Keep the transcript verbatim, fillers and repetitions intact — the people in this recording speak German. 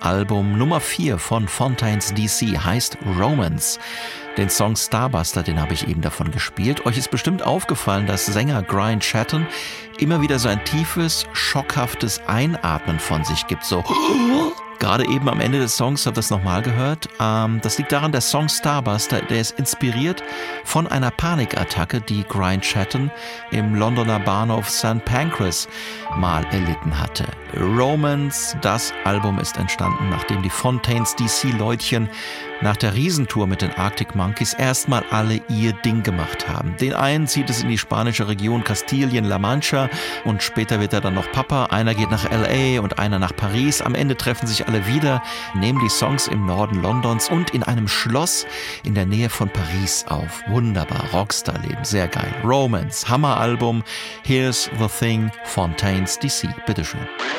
Album Nummer vier von Fontaines D C heißt Romance. Den Song Starbuster, den habe ich eben davon gespielt. Euch ist bestimmt aufgefallen, dass Sänger Brian Chatton immer wieder so ein tiefes, schockhaftes Einatmen von sich gibt. So gerade eben am Ende des Songs, habe ich das nochmal gehört. Ähm, das liegt daran, der Song Starbuster, der ist inspiriert von einer Panikattacke, die Brian Chatton im Londoner Bahnhof Sankt Pancras mal erlitten hatte. Romance, das Album ist entstanden, nachdem die Fontaines D C-Leutchen nach der Riesentour mit den Arctic Monkeys erstmal alle ihr Ding gemacht haben. Den einen zieht es in die spanische Region Kastilien-La Mancha und später wird er dann noch Papa. Einer geht nach L A und einer nach Paris. Am Ende treffen sich alle wieder, nehmen die Songs im Norden Londons und in einem Schloss in der Nähe von Paris auf. Wunderbar, Rockstar-Leben, sehr geil. Romance, Hammeralbum, Here's the Thing, Fontaines D C. Bitteschön.